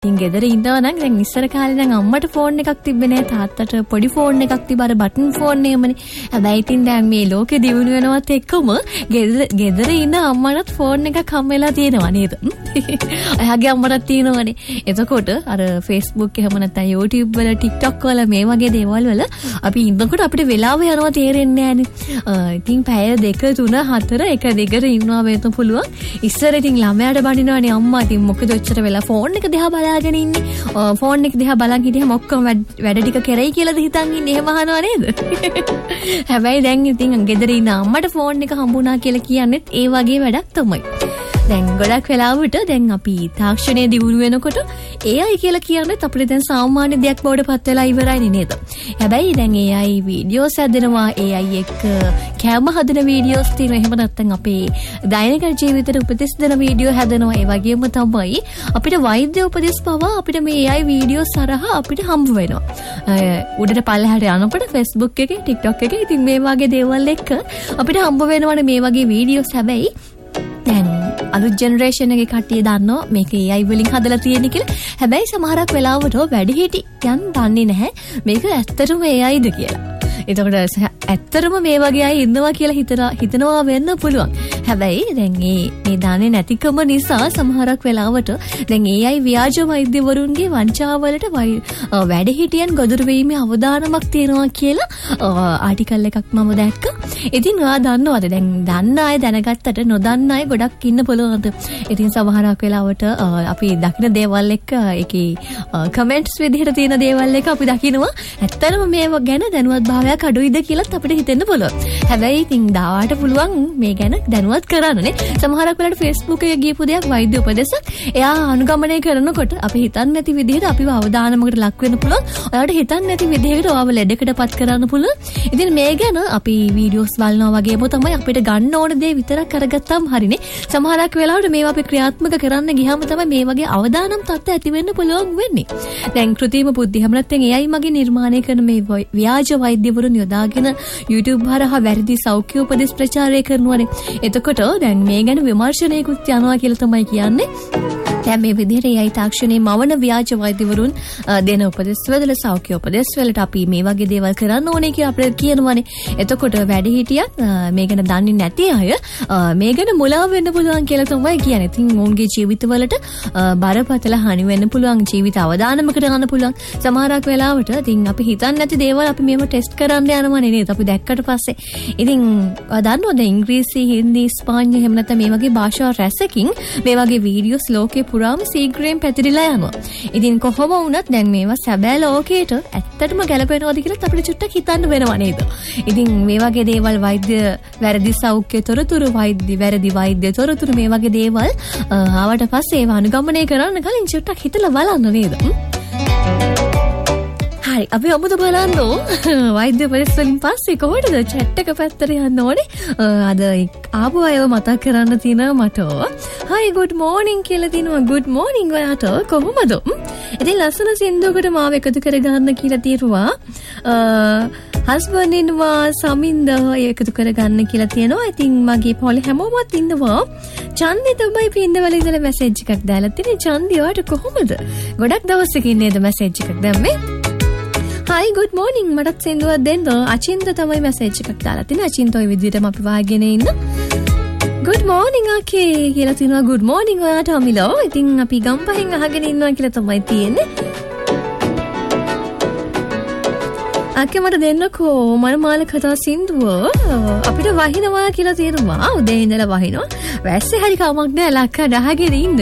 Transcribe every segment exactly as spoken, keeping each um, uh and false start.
ඉතින් ගෙදර ඉන්නවා නම් දැන් ඉස්සර කාලේ නම් අම්මට ෆෝන් එකක් තිබ්බේ නෑ තාත්තට පොඩි ෆෝන් එකක් තිබ්බ අර බටන් ෆෝන් එකමනේ. හැබැයි ඉතින් දැන් මේ ලෝකෙ දියුණු වෙනවත් එක්කම ගෙදර ගෙදර ඉන්න අම්මටත් ෆෝන් එකක් හම් වෙලා තියෙනවා නේද? එයාගේ අම්මටත් තියෙනවනේ. එතකොට අර Facebook එහෙම නැත්නම් YouTube වල TikTok වල මේ වගේ දේවල් වල අපි ඉන්නකොට අපිට වෙලාව යනවා තේරෙන්නේ නෑනේ. ඉතින් පැය දෙක තුන හතර එක දෙකට ඉන්නවා වෙන්න පුළුවන්. ඉස්සර ඉතින් ළමයාට බනිනවනේ අම්මා ඉතින් මොකද ඔච්චර වෙලා ෆෝන් එක දිහා බලාගෙන ඉන්නේ. ෆෝන් එක දිහා බලන් හිටියම ඔක්කොම වැඩ ටික කරයි කියලාද හිතන් ඉන්නේ. එහෙම අහනවා නේද? හැබැයි දැන් ඉතින් ගෙදර ඉන්න අම්මට ෆෝන් එක හම්බුණා කියලා කියන්නේත් ඒ වගේ වැඩක් තමයි. දැන් ගොඩක් වෙලාවට දැන් අපි තාක්ෂණයේ දියුණු වෙනකොට A I කියලා කියන්නේ අපිට දැන් සාමාන්‍ය දෙයක් බවට පත් වෙලා ඉවරයි නේද? හැබැයි දැන් A I වීඩියෝස් හදනවා, A I එක්ක කැම හදන වීඩියෝස් තියෙනවා. එහෙම නැත්නම් අපේ දෛනික ජීවිතේට උපදෙස් දෙන වීඩියෝ හදනවා. ඒ වගේම තමයි අපිට වෛද්‍ය උපදෙස් පවා අපිට මේ A I වීඩියෝස් හරහා අපිට හම්බ වෙනවා. උඩට පල්ලෙහාට යනකොට Facebook එකේ TikTok එකේ ඉතින් මේ වගේ දේවල් එක්ක අපිට හම්බ වෙනවනේ මේ වගේ වීඩියෝස්. හැබැයි දැන් අලුත් ජෙනරේෂන් එකේ කට්ටිය දන්නවා මේක A I වලින් හදලා තියෙන්නේ කියලා. හැබැයි සමහරක් වෙලාවට වැඩිහිටියන් දන්නේ නැහැ මේක ඇත්තටම A Iද කියලා. එතකොට ඇත්තටම මේ වගේ අය ඉන්නවා කියලා හිතනවා හිතනවා වෙන්න පුළුවන්. හැබැයි දැන් මේ මේ දන්නේ නැතිකම නිසා සමහරක් වෙලාවට දැන් A I ව්‍යාජ වෛද්‍යවරුන්ගේ වංචාවලට වැඩිහිටියන් ගොදුරු වීමේ අවදානමක් තියෙනවා කියලා ආටිකල් එකක් මම දැක්කා. ඉතින් ඔයා දන්නවද දැන් දන්න අය දැනගත්තට නොදන්න අය ගොඩක් ඉන්න පුළුවන්ද? ඉතින් සමහරක් වෙලාවට අපි දකින දේවල් එක්ක ඒකේ කමෙන්ට්ස් විදිහට තියෙන දේවල් එක අපි දකිනවා ඇත්තටම මේව ගැන දැනුවත් භාවයක් අඩුයිද කියලාත් අපිට හිතෙන්න පුළුවන්. හැබැයි ඉතින් දාවට පුළුවන් මේ ගැන දැනුවත් කරන්නනේ. සමහරක් වෙලාවට Facebook එකේ ගියපු දෙයක් වෛද්‍ය උපදෙසක් එයා අනුගමනය කරනකොට අපි හිතන්නේ නැති විදිහට අපිව අවදානමකට ලක් වෙන්න පුළුවන්. ඔයාලට හිතන්නේ නැති විදිහකට ඔයාව ලෙඩකටපත් කරන්න පුළුවන්. ඉතින් මේ ගැන අපි වීඩියෝස් බලනවා වගේම තමයි අපිට ගන්න ඕන දේ විතරක් කරගත්තාම හරිනේ. සමහරක් වෙලාවට මේවා අපි ක්‍රියාත්මක කරන්න ගියාම තමයි මේ වගේ අවදානම් තත්ත්ව ඇති වෙන්න පුළුවන් වෙන්නේ. දැන් කෘත්‍රිම බුද්ධිය හැම නැත්නම් A I මගේ නිර්මාණය කරන මේ ව්‍යාජ වෛද්‍යවරුන් යොදාගෙන YouTube හරහා වැරදි සෞඛ්‍ය උපදෙස් ප්‍රචාරය කරනවානේ. එතකොට දැන් මේ ගැන විමර්ශනයකුත් යනවා කියලා තමයි කියන්නේ. දැන් මේ විදිහට A I තාක්ෂණයේ මවන ව්‍යාජ වෛද්‍යවරුන් දෙන උපදෙස් වල සෞඛ්‍ය උපදෙස් වලට අපි මේ වගේ දේවල් කරන්න ඕනේ කියලා අපිට කියනවානේ. එතකොට වැඩිහිටියන් මේ ගැන දන්නේ නැති අය මේ ගැන මුලා වෙන්න පුළුවන් කියලා තමයි කියන්නේ. ඉතින් ඔවුන්ගේ ජීවිතවලට බරපතල හානි වෙන්න පුළුවන්. ජීවිත අවදානමකට යන්න පුළුවන්. සමහරක් වෙලාවට ඉතින් අපි හිතන්නේ නැති දේවල් අපි මේව ටෙස්ට් කරන්න යනවනේ නේද? අපි දැක්කට පස්සේ. ඉතින් දන්නවද ඉංග්‍රීසි, හින්දි, ස්පාඤ්ඤ එහෙම නැත්නම් මේ වගේ භාෂා රැසකින් මේ වගේ වීඩියෝස් ලෝකේ පුරාම සීග්‍රයෙන් පැතිරිලා යනවා. ඉතින් කොහොම වුණත් දැන් මේවා සැබෑ ලෝකයට ඇත්තටම ගැලපෙනවද කියලා අපිට චුට්ටක් හිතන්න වෙනවා නේද? ඉතින් මේ වගේ දේවල් වෛද්‍ය වැරදි සෞඛ්‍ය තොරතුරු වෛද්‍ය වැරදි වෛද්‍ය තොරතුරු මේ වගේ දේවල් ආවට පස්සේ ඒවා අනුගමනය කරන්න කලින් චුට්ටක් හිතලා බලන්න නේද? හරි අපි අමුතු බලන්න වෛද්‍ය උපදෙස් වලින් පස්සේ කොහොමද chat එක පැත්තට යන්න ඕනේ? අද ආපු අයව මතක් කරන්න තියෙනවා මට. hi good morning කියලා තියෙනවා. good morning ඔයාට කොහොමද? ඉතින් ලස්සන සින්දුවකට මාව එකතු කරගන්න කියලා තියෙනවා. husband ඉන්නවා සමින්ද එකතු කරගන්න කියලා තියෙනවා. ඉතින් මගේ පොලේ හැමෝමත් ඉන්නවා. චන්දි තමයි පින්දවල ඉඳලා මැසේජ් එකක් දාලා තියෙන්නේ. චන්දි ඔයාට කොහොමද? ගොඩක් දවසකින් නේද මැසේජ් එකක් දැම්මේ? hi good morning මටත් සින්දුවක් දෙන්න. අචින්ත තමයි මැසේජ් එකක් දාලා තියෙන්නේ. අචින්ත ඔය විදිහටම අපි වාගෙන ඉන්න. good morning අකේ කියලා තියෙනවා. good morning ඔයාට අමිලෝ. ඉතින් අපි ගම්පහෙන් අහගෙන ඉන්නවා කියලා තමයි තියෙන්නේ. අකේ මට දෙන්නකෝ මනමාල කතා සින්දුව. අපිට වහිනවා කියලා තියෙනවා. උදේ ඉඳලා වහිනවා. වැස්සේ හරි කමක් නෑ ලක්කා දහගෙන ඉන්න.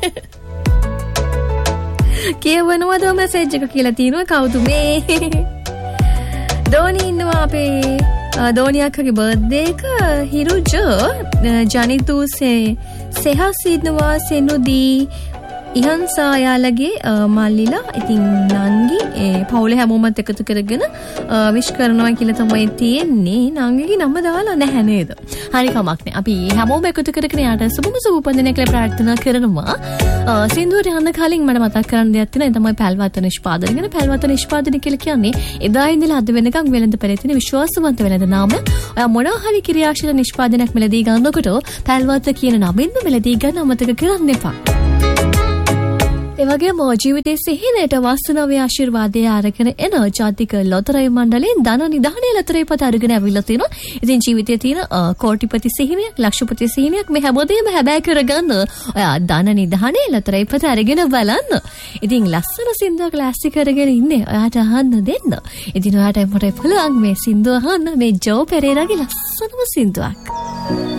කියවනවද මැසේජ් එක කියලා තියෙනවා. කවුද මේ? දෝනි ඉන්නවා අපේ දෝනි අක්කගේ බර්ත්ඩේ එක. හිරුජ ජනිතු සේ සෙහස් ඉන්නවා. සෙනුදී ඉහන්සා යාලගේ මල්ලිලා. ඉතින් නංගි පවුලේ හැමෝමත් එකතු කරගෙන විශ් කරනවා කියලා තමයි තියෙන්නේ. නංගිගේ නම දාලා නැහැ නේද? හරි කමක් නෑ. අපි හැමෝම එකතු කරගෙන යාට සුබම සුබ උපදින කියලා ප්‍රාර්ථනා කරනවා. සින්දුවට යන්න කලින් මට මතක් කරන්න දෙයක් තියෙනවා. ඒ තමයි පැල්වත නිෂ්පාදනය. ගැන පැල්වත නිෂ්පාදනය කියලා කියන්නේ එදා ඉඳලා අද වෙනකම් වෙළඳ පෙළේ තියෙන විශ්වාසවන්ත වෙළඳ නාම. ඔයා මොනවා හරි ක්‍රියාශීල නිෂ්පාදනයක් මෙලදී ගන්නකොට පැල්වත කියන නමින්ම මෙලදී ගන්න අමතක කරන්න එපා. ඒ වගේම ජීවිතයේ සිහිනයට වාසනාවේ ආශිර්වාදය අරගෙන එන ජාතික ලොතරැයි මණ්ඩලයෙන් ධන නිධානයේ ලොතරැයි පත අරගෙන ඇවිල්ලා තිනවා. ඉතින් ජීවිතයේ තියෙන කෝටිපති සිහිනයක්, ලක්ෂපති සිහිනයක් මේ හැමෝදේම හැබෑ කරගන්න ඔයා ධන නිධානයේ ලොතරැයි පත අරගෙන බලන්න. ඉතින් ලස්සන සින්දුවක් ක්ලාසික කරගෙන ඉන්නේ. ඔයාට අහන්න දෙන්න. ඉතින් ඔයාට මොකටද පුළුවන් මේ සින්දුව අහන්න මේ ජෝ පෙරේරාගේ ලස්සනම සින්දුවක්.